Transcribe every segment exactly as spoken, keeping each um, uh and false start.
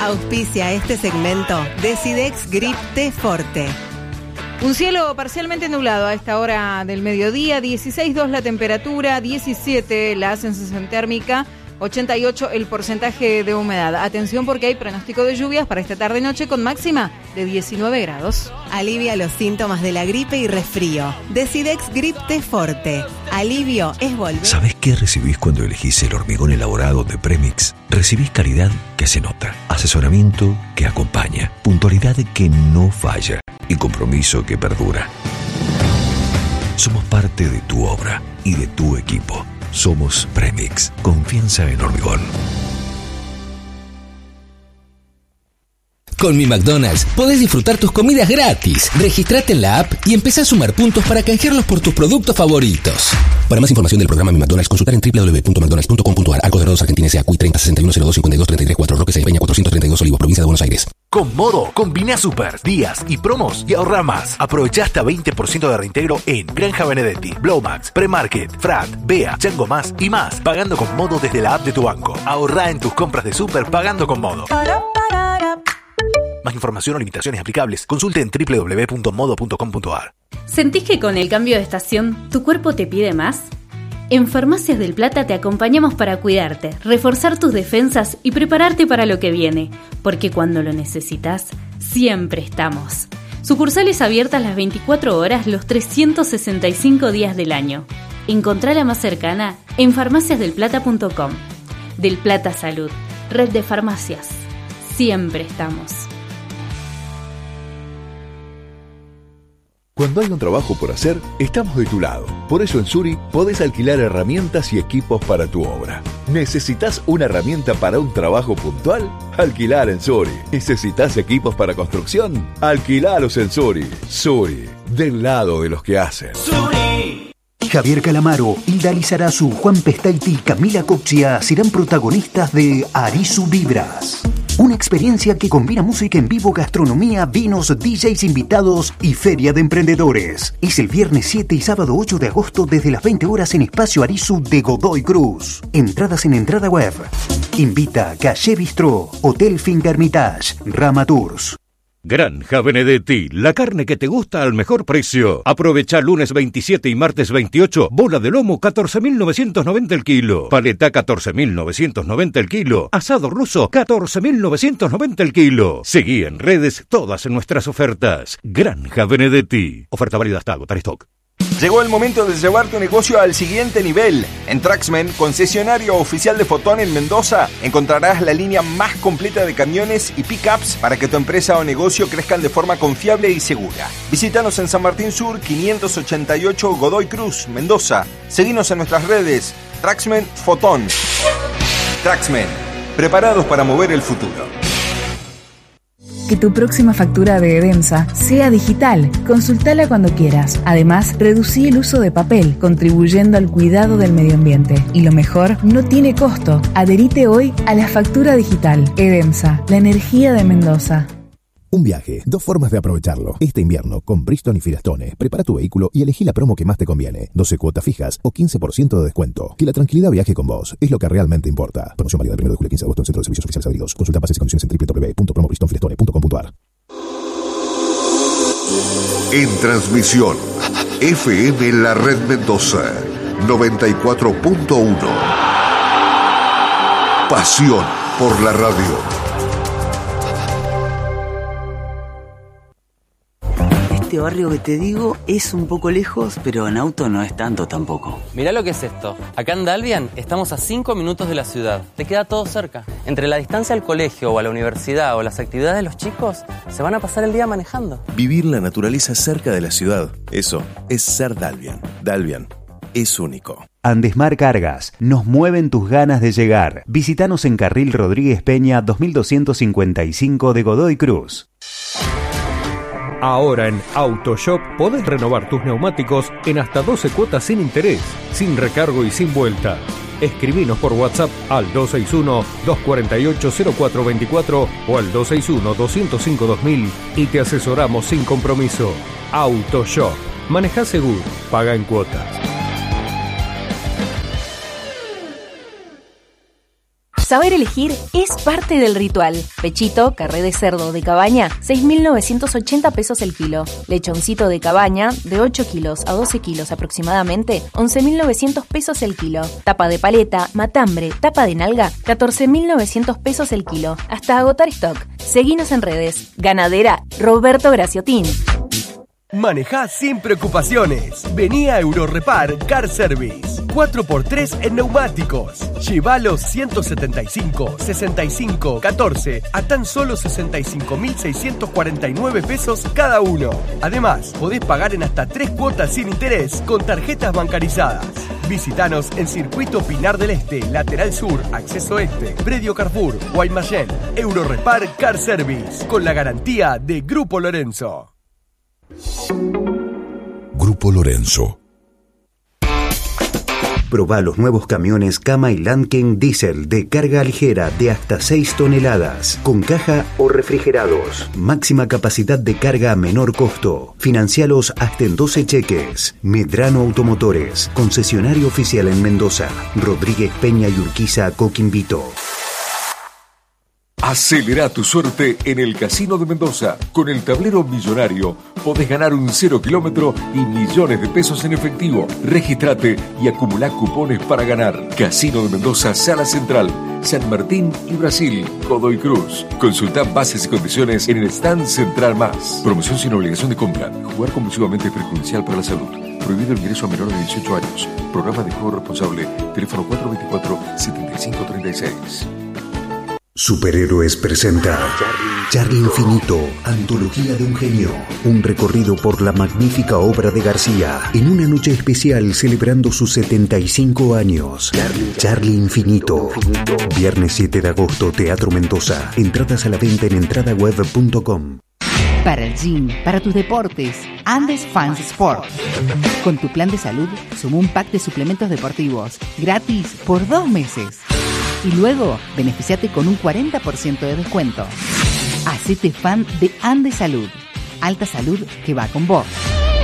Auspicia este segmento Decidex Grip T Forte. Un cielo parcialmente nublado a esta hora del mediodía, dieciséis coma dos la temperatura, diecisiete la sensación térmica, ochenta y ocho el porcentaje de humedad. Atención porque hay pronóstico de lluvias para esta tarde-noche con máxima de diecinueve grados. Alivia los síntomas de la gripe y resfrío. Decidex Grip T Forte. Alivio es volver. ¿Sabés qué recibís cuando elegís el hormigón elaborado de Premix? Recibís calidad que se nota, asesoramiento que acompaña, puntualidad que no falla y compromiso que perdura. Somos parte de tu obra y de tu equipo. Somos Premix. Confianza en hormigón. Con mi McDonald's podés disfrutar tus comidas gratis. Registrate en la app y empezá a sumar puntos para canjearlos por tus productos favoritos. Para más información del programa Mi McDonald's, consultar en doble u doble u doble u punto mcdonalds punto com punto a r. Arcos Dorados Argentina S A Q I treinta sesenta y uno cero dos cincuenta y dos treinta y tres cuatro, Roque Sá y Peña cuatrocientos treinta y dos Olivos, provincia de Buenos Aires. Con Modo, combina super, días y promos y ahorra más. Aprovecha hasta veinte por ciento de reintegro en Granja Benedetti, Blowmax, Premarket, Frat, Bea, Chango Más y más. Pagando con Modo desde la app de tu banco. Ahorra en tus compras de super pagando con Modo. Más información o limitaciones aplicables, consulte en doble u doble u doble u punto modo punto com punto a r. ¿Sentís que con el cambio de estación tu cuerpo te pide más? En Farmacias del Plata te acompañamos para cuidarte, reforzar tus defensas y prepararte para lo que viene, porque cuando lo necesitas, siempre estamos. Sucursales abiertas las veinticuatro horas los trescientos sesenta y cinco días del año. Encontrá la más cercana en farmacias del plata punto com. Del Plata Salud, red de farmacias. Siempre estamos. Cuando hay un trabajo por hacer, estamos de tu lado. Por eso en Suri podés alquilar herramientas y equipos para tu obra. ¿Necesitas una herramienta para un trabajo puntual? Alquilar en Suri. ¿Necesitas equipos para construcción? Alquilalos en Suri. Suri, del lado de los que hacen. Suri. Javier Calamaro, Hilda Lizarazu, Juan Pestaiti y Camila Coxia serán protagonistas de Arisu Vibras. Una experiencia que combina música en vivo, gastronomía, vinos, D Js invitados y feria de emprendedores. Es el viernes siete y sábado ocho de agosto desde las veinte horas en Espacio Arisu de Godoy Cruz. Entradas en entrada web. Invita Calle Bistró, Hotel Fingermitage, Rama Tours. Granja Benedetti, la carne que te gusta al mejor precio. Aprovecha lunes veintisiete y martes veintiocho, bola de lomo catorce mil novecientos noventa el kilo, paleta catorce mil novecientos noventa el kilo, asado ruso catorce mil novecientos noventa el kilo. Seguí en redes todas nuestras ofertas. Granja Benedetti. Oferta válida hasta agotar stock. Llegó el momento de llevar tu negocio al siguiente nivel. En Traxmen, concesionario oficial de Fotón en Mendoza, encontrarás la línea más completa de camiones y pickups para que tu empresa o negocio crezcan de forma confiable y segura. Visítanos en San Martín Sur, quinientos ochenta y ocho Godoy Cruz, Mendoza. Seguinos en nuestras redes. Traxmen Fotón. Traxmen, preparados para mover el futuro. Que tu próxima factura de Edemsa sea digital. Consultala cuando quieras. Además, reducí el uso de papel, contribuyendo al cuidado del medio ambiente. Y lo mejor, no tiene costo. Adherite hoy a la factura digital. Edemsa, la energía de Mendoza. Un viaje, dos formas de aprovecharlo. Este invierno, con Bridgestone y Firestone, prepara tu vehículo y elegí la promo que más te conviene. doce cuotas fijas o quince por ciento de descuento. Que la tranquilidad viaje con vos. Es lo que realmente importa. Promoción válida del primero de julio al quince de agosto en Centro de Servicios Oficiales Adheridos. Consulta bases y condiciones en doble u doble u doble u punto promo bridgestone firestone punto com punto a r. En transmisión, F M La Red Mendoza, noventa y cuatro punto uno. Pasión por la radio. Este barrio que te digo es un poco lejos, pero en auto no es tanto tampoco. Mirá lo que es esto. Acá en Dalvian estamos a cinco minutos de la ciudad. Te queda todo cerca. Entre la distancia al colegio o a la universidad o las actividades de los chicos, se van a pasar el día manejando. Vivir la naturaleza cerca de la ciudad. Eso es ser Dalvian. Dalvian es único. Andesmar Cargas, nos mueven tus ganas de llegar. Visítanos en Carril Rodríguez Peña dos mil doscientos cincuenta y cinco de Godoy Cruz. Ahora en AutoShop podés renovar tus neumáticos en hasta doce cuotas sin interés, sin recargo y sin vuelta. Escribinos por WhatsApp al dos seis uno, dos cuatro ocho, cero cuatro dos cuatro o al dos seis uno, dos cero cinco, dos mil y te asesoramos sin compromiso. AutoShop. Maneja seguro, paga en cuotas. Saber elegir es parte del ritual. Pechito, carré de cerdo de cabaña, seis mil novecientos ochenta pesos el kilo. Lechoncito de cabaña, de ocho kilos a doce kilos aproximadamente, once mil novecientos pesos el kilo. Tapa de paleta, matambre, tapa de nalga, catorce mil novecientos pesos el kilo. Hasta agotar stock. Seguinos en redes. Ganadera Roberto Graciotín. Manejá sin preocupaciones. Vení a Eurorepar Car Service. cuatro por tres en neumáticos. Lleva los ciento setenta y cinco, sesenta y cinco, catorce a tan solo sesenta y cinco mil seiscientos cuarenta y nueve pesos cada uno. Además, podés pagar en hasta tres cuotas sin interés con tarjetas bancarizadas. Visítanos en Circuito Pinar del Este, Lateral Sur, Acceso Este, Predio Carrefour, Guaymallén. Eurorepar Car Service, con la garantía de Grupo Lorenzo. Grupo Lorenzo. Probá los nuevos camiones Kama y Landken Diesel de carga ligera de hasta seis toneladas, con caja o refrigerados. Máxima capacidad de carga a menor costo. Financialos hasta en doce cheques. Medrano Automotores, concesionario oficial en Mendoza. Rodríguez Peña y Urquiza, Coquimbito. Acelera tu suerte en el Casino de Mendoza. Con el tablero millonario podés ganar un cero kilómetro y millones de pesos en efectivo. Regístrate y acumulá cupones para ganar. Casino de Mendoza, Sala Central, San Martín y Brasil, Godoy Cruz. Consultá bases y condiciones en el stand Central Más. Promoción sin obligación de compra. Jugar compulsivamente es perjudicial para la salud. Prohibido el ingreso a menores de dieciocho años. Programa de juego responsable. Teléfono cuatro dos cuatro, siete cinco tres seis. Superhéroes presenta Charlie Infinito, antología de un genio. Un recorrido por la magnífica obra de García en una noche especial celebrando sus setenta y cinco años. Charlie, Charlie Infinito. Viernes siete de agosto, Teatro Mendoza. Entradas a la venta en entrada web punto com. Para el gym, para tus deportes, Andes Fans Sport. Con tu plan de salud, suma un pack de suplementos deportivos gratis por dos meses. Y luego, beneficiate con un cuarenta por ciento de descuento. Hacete fan de Andes Salud. Alta salud que va con vos.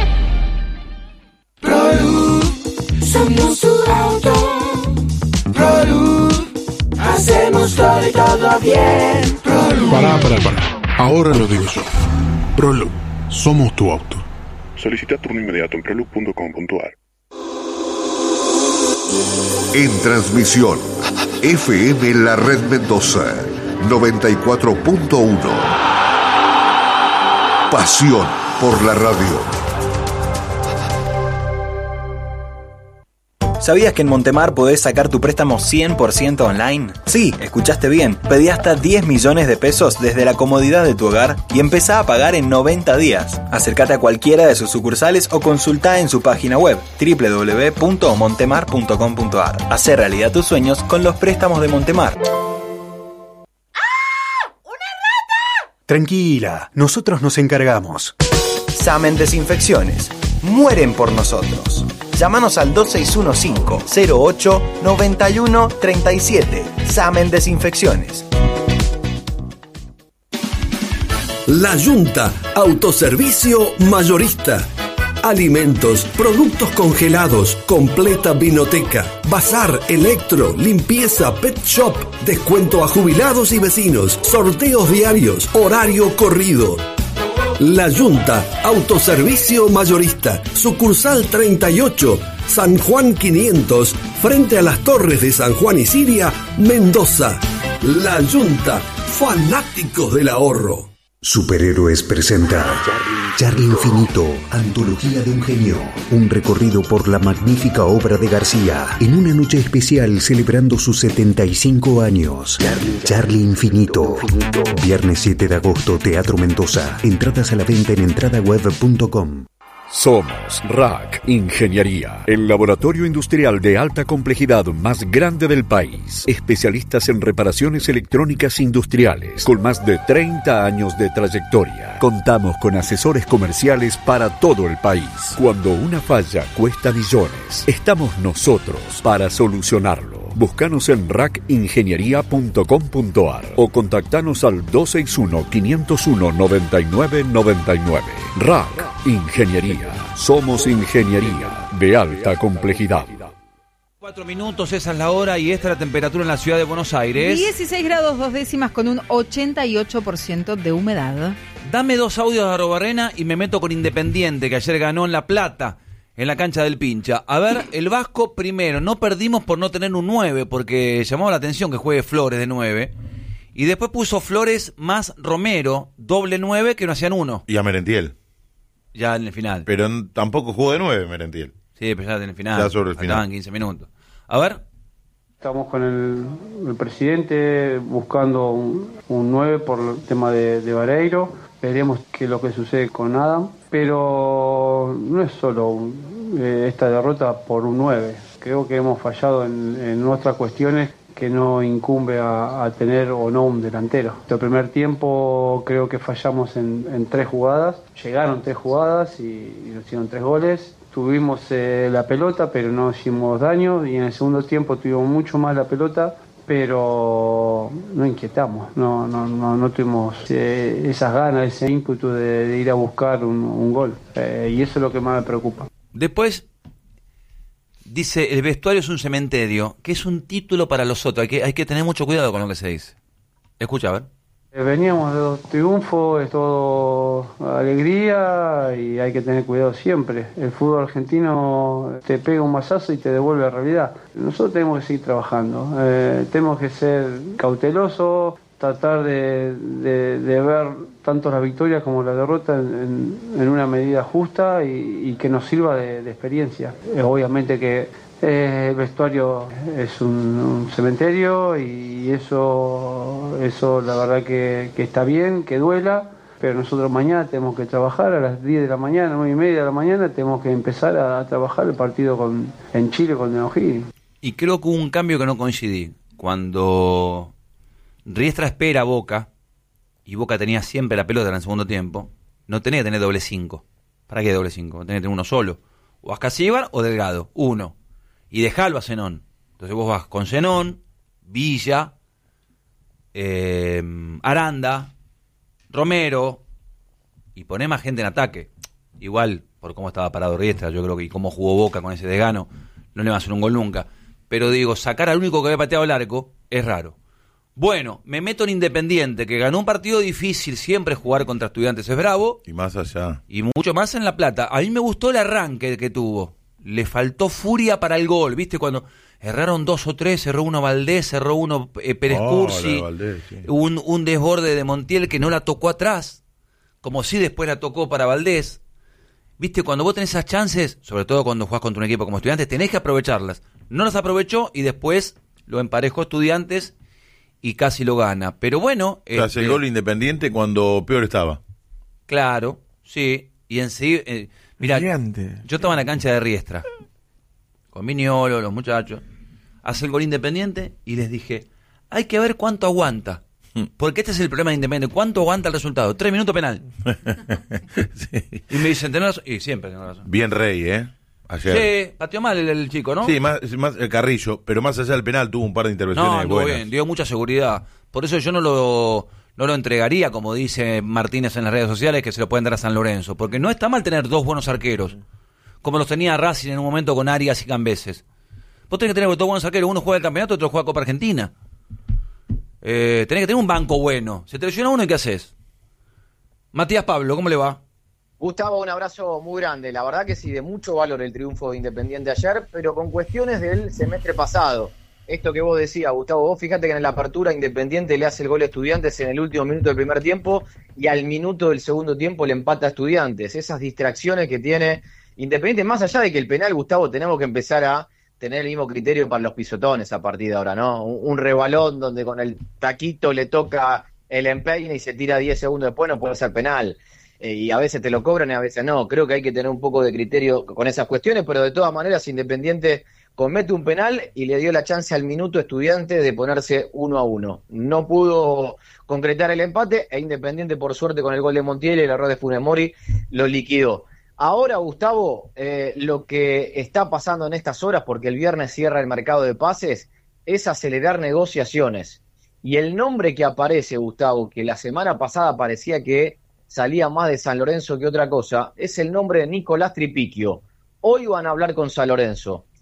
ProLuz, somos tu auto. ProLuz, hacemos todo y todo bien. ProLuz. Pará, pará, pará. Ahora lo digo yo. ProLuz, somos tu auto. Solicita turno inmediato en proluz punto com punto a r. En transmisión, F M La Red Mendoza, noventa y cuatro punto uno. Pasión por la radio. ¿Sabías que en Montemar podés sacar tu préstamo cien por ciento online? Sí, escuchaste bien. Pedí hasta diez millones de pesos desde la comodidad de tu hogar y empezá a pagar en noventa días. Acércate a cualquiera de sus sucursales o consultá en su página web doble u doble u doble u punto montemar punto com punto a r. Hacé realidad tus sueños con los préstamos de Montemar. Tranquila, nosotros nos encargamos. Samen Desinfecciones. Mueren por nosotros. Llámanos al dos seis uno cinco, cero ocho, nueve uno tres siete. Samen Desinfecciones. La Yunta, autoservicio mayorista. Alimentos, productos congelados, completa vinoteca, bazar, electro, limpieza, pet shop, descuento a jubilados y vecinos, sorteos diarios, horario corrido. La Yunta, autoservicio mayorista, sucursal treinta y ocho, San Juan quinientos, frente a las torres de San Juan y Siria, Mendoza. La Yunta, fanáticos del ahorro. Superhéroes presenta Charlie Infinito, antología de un genio. Un recorrido por la magnífica obra de García en una noche especial celebrando sus setenta y cinco años. Charlie, Charlie Infinito. Viernes siete de agosto, Teatro Mendoza. Entradas a la venta en entrada web punto com. Somos R A C Ingeniería, el laboratorio industrial de alta complejidad más grande del país. Especialistas en reparaciones electrónicas industriales, con más de treinta años de trayectoria. Contamos con asesores comerciales para todo el país. Cuando una falla cuesta millones, estamos nosotros para solucionarlo. Búscanos en rac ingeniería punto com punto a r o contactanos al dos seis uno, cinco cero uno, nueve nueve nueve nueve. R A C Ingeniería. Somos ingeniería de alta complejidad. Cuatro minutos, esa es la hora y esta es la temperatura en la ciudad de Buenos Aires. dieciséis grados dos décimas con un ochenta y ocho por ciento de humedad. Dame dos audios de Arrobarrena y me meto con Independiente, que ayer ganó en La Plata, en la cancha del Pincha. A ver, el Vasco primero, no perdimos por no tener un nueve, porque llamaba la atención que juegue Flores de nueve. Y después puso Flores más Romero, doble nueve, que no hacían uno. Y a Merentiel. Ya en el final. Pero n- tampoco jugó de nueve Merentiel. Sí, pero ya en el final. Ya sobre el final. Faltaban quince minutos. A ver. Estamos con el, el presidente buscando un, un nueve por el tema de, de Vareiro. Veremos qué es lo que sucede con Adam. Pero no es solo un, eh, esta derrota por un nueve. Creo que hemos fallado en, en nuestras cuestiones que no incumbe a, a tener o no un delantero. El primer tiempo creo que fallamos en, en tres jugadas. Llegaron tres jugadas y, y nos hicieron tres goles. Tuvimos eh, la pelota, pero no hicimos daño, y en el segundo tiempo tuvimos mucho más la pelota, pero no inquietamos, no no no, no tuvimos eh, esas ganas, ese ímpetu de, de ir a buscar un, un gol, eh, y eso es lo que más me preocupa. Después dice, el vestuario es un cementerio, que es un título para los otros, hay que, hay que tener mucho cuidado con lo que se dice. Escucha, a ver. Veníamos de dos triunfos, es todo alegría y hay que tener cuidado siempre. El fútbol argentino te pega un mazazo y te devuelve a la realidad. Nosotros tenemos que seguir trabajando, eh, tenemos que ser cautelosos, tratar de, de, de ver tanto las victorias como la derrota en, en, en una medida justa y, y que nos sirva de, de experiencia. Eh, obviamente que Eh, el vestuario es un, un cementerio y eso, eso la verdad que, que está bien, que duela, pero nosotros mañana tenemos que trabajar a las diez de la mañana, nueve y media de la mañana, tenemos que empezar a, a trabajar el partido con, en Chile con el O'Higgins. Y creo que hubo un cambio que no coincidí. Cuando Riestra espera a Boca, y Boca tenía siempre la pelota en el segundo tiempo, no tenía que tener doble cinco. ¿Para qué doble cinco? Tenía que tener uno solo. O Ascasíbar o Delgado, uno. Y dejalo a Zenón. Entonces vos vas con Zenón, Villa, eh, Aranda, Romero, y ponés más gente en ataque. Igual, por cómo estaba parado Riestra, yo creo que y cómo jugó Boca con ese desgano, no le va a hacer un gol nunca. Pero digo, sacar al único que había pateado el arco es raro. Bueno, me meto en Independiente, que ganó un partido difícil, siempre jugar contra Estudiantes es bravo. Y más allá. Y mucho más en La Plata. A mí me gustó el arranque que tuvo. Le faltó furia para el gol, ¿viste? Cuando erraron dos o tres, erró uno Valdés, erró uno eh, Pérez Oh, Cursi, la de Valdés, sí. un, un desborde de Montiel que no la tocó atrás, como si después la tocó para Valdés. ¿Viste? Cuando vos tenés esas chances, sobre todo cuando jugás contra un equipo como Estudiantes, tenés que aprovecharlas. No las aprovechó y después lo emparejó Estudiantes y casi lo gana. Pero bueno... Tras este, el gol Independiente cuando peor estaba. Claro, sí. Y enseguida... Eh, Mirá, yo estaba en la cancha de Riestra, con Viñolo, los muchachos, hace el gol Independiente y les dije, hay que ver cuánto aguanta, porque este es el problema de Independiente, cuánto aguanta el resultado, tres minutos penal. Sí. Y me dicen, tenés razón, y siempre tenés razón. Bien Rey, ¿eh? Ayer. Sí, pateó mal el, el chico, ¿no? Sí, más, más el Carrillo, pero más allá del penal tuvo un par de intervenciones no, anduvo buenas. bien, dio mucha seguridad, por eso yo no lo... No lo entregaría, como dice Martínez en las redes sociales, que se lo pueden dar a San Lorenzo. Porque no está mal tener dos buenos arqueros, como los tenía Racing en un momento con Arias y Cambeses. Vos tenés que tener dos buenos arqueros. Uno juega el campeonato, otro juega Copa Argentina. Eh, tenés que tener un banco bueno. Se te lesiona uno y ¿qué haces? Matías Pablo, ¿cómo le va? Gustavo, un abrazo muy grande. La verdad que sí, de mucho valor el triunfo de Independiente ayer, pero con cuestiones del semestre pasado. Esto que vos decías, Gustavo, vos fíjate que en la apertura Independiente le hace el gol a Estudiantes en el último minuto del primer tiempo y al minuto del segundo tiempo le empata a Estudiantes. Esas distracciones que tiene Independiente, más allá de que el penal, Gustavo, tenemos que empezar a tener el mismo criterio para los pisotones a partir de ahora, ¿no? Un, un rebalón donde con el taquito le toca el empeine y se tira diez segundos después, no puede ser penal. Eh, y a veces te lo cobran y a veces no. Creo que hay que tener un poco de criterio con esas cuestiones, pero de todas maneras Independiente comete un penal y le dio la chance al minuto Estudiante de ponerse uno a uno. No pudo concretar el empate e Independiente, por suerte, con el gol de Montiel y el error de Funes Mori, lo liquidó. Ahora, Gustavo, eh, lo que está pasando en estas horas, porque el viernes cierra el mercado de pases, es acelerar negociaciones. Y el nombre que aparece, Gustavo, que la semana pasada parecía que salía más de San Lorenzo que otra cosa, es el nombre de Nicolás Tripiquio. Hoy van a hablar con San Lorenzo.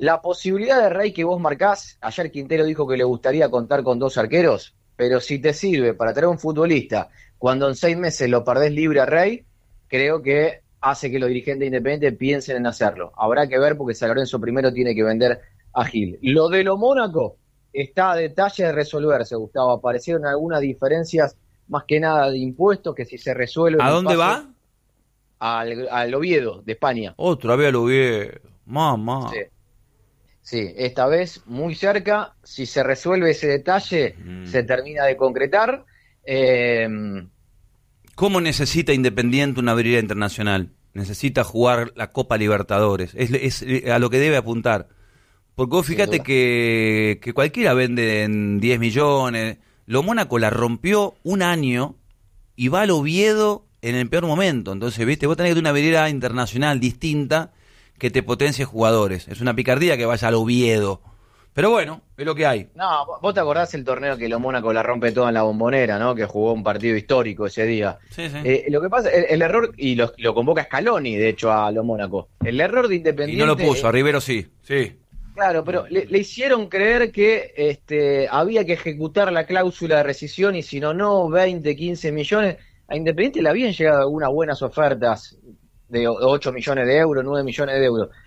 La posibilidad de Rey que vos marcás, ayer Quintero dijo que le gustaría contar con dos arqueros, pero si te sirve para traer un futbolista cuando en seis meses lo perdés libre a Rey, creo que hace que los dirigentes independientes piensen en hacerlo. Habrá que ver porque San Lorenzo primero tiene que vender a Gil. Lo de lo Mónaco está a detalle de resolverse, Gustavo. Aparecieron algunas diferencias, más que nada de impuestos, que si se resuelve... ¿A dónde va? Al, al Oviedo, de España. Otra vez al Oviedo. Mamá. Sí. Sí, esta vez muy cerca. Si se resuelve ese detalle, mm. se termina de concretar. Eh, ¿Cómo necesita Independiente una habilidad internacional? Necesita jugar la Copa Libertadores. Es, es a lo que debe apuntar. Porque vos fíjate que, que cualquiera vende en diez millones. Lo Mónaco la rompió un año y va al Oviedo en el peor momento. Entonces, viste, vos tenés que tener una habilidad internacional distinta que te potencie jugadores. Es una picardía que vaya al Oviedo. Pero bueno, es lo que hay. No, vos te acordás el torneo que lo Mónaco la rompe toda en la Bombonera, ¿no? Que jugó un partido histórico ese día. Sí, sí. Eh, lo que pasa, el, el error, y lo, lo convoca Scaloni, de hecho, a lo Mónaco. El error de Independiente... Y no lo puso, a Rivero sí, sí. Claro, pero le, le hicieron creer que este, había que ejecutar la cláusula de rescisión y si no, no, veinte, quince millones. A Independiente le habían llegado algunas buenas ofertas de ocho millones de euros, nueve millones de euros.